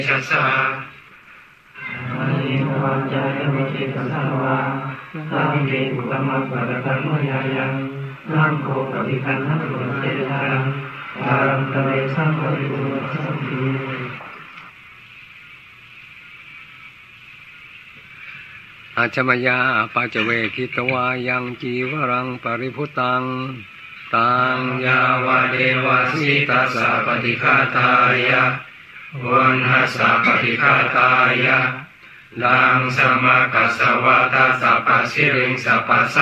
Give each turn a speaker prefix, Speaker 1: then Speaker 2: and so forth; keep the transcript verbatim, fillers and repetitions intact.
Speaker 1: ชัสสะอานิวัจจายมจิตสังวาสังเกตุกรรมปะตังโมยายังนังโคปฏิคันนังโลเจตังอารัมตะเวสังปริปุระสัมภิอาชมยาปัจเจเวคิตวายังจีวรังปริพุตังตังยาวะเดวะสิตัสสะปฏิฆาตายะวันหัสสะปฏิฆาตายะดังสมะกัสสวะตัสสะปะสิริงสัพพะ